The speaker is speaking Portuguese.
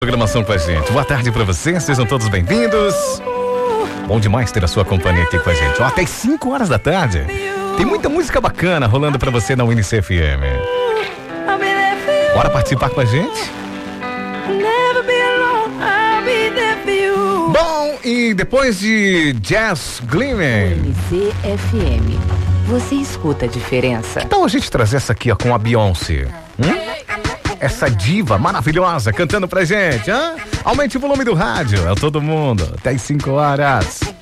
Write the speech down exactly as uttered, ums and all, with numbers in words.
Programação com a gente. Boa tarde pra vocês, sejam todos bem-vindos. Bom demais ter a sua companhia aqui com a gente. Ó, até as cinco horas da tarde. Tem muita música bacana rolando pra você na Winnie C F M. Bora participar com a gente? Bom, e depois de Jazz Gleaming, Winnie C F M. Você escuta a diferença? então a gente traz essa aqui, ó, com a Beyoncé. Hum? Essa diva maravilhosa cantando pra gente, hã? Aumente o volume do rádio, é todo mundo, até as cinco horas.